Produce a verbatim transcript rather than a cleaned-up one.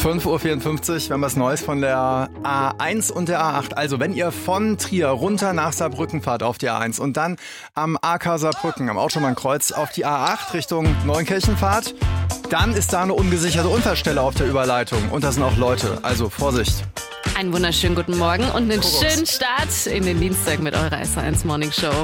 fünf Uhr vierundfünfzig, wir haben was Neues von der A eins und der A acht. Also wenn ihr von Trier runter nach Saarbrücken fahrt auf die A eins und dann am A K Saarbrücken, am Autobahnkreuz auf die A acht Richtung Neunkirchen fahrt, dann ist da eine ungesicherte Unfallstelle auf der Überleitung. Und da sind auch Leute, also Vorsicht. Einen wunderschönen guten Morgen und einen Kuckucks. schönen Start in den Dienstag mit eurer S eins Morning Show.